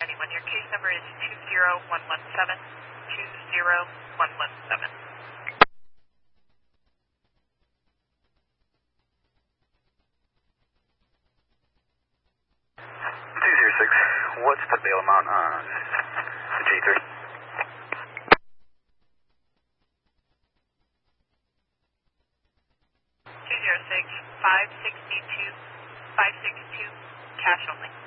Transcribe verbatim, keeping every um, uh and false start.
anyone. Your case number is two zero one one seven, two zero one one seven. two zero six, what's the bail amount on the G three? two zero six, five sixty-two, five sixty-two, cash only.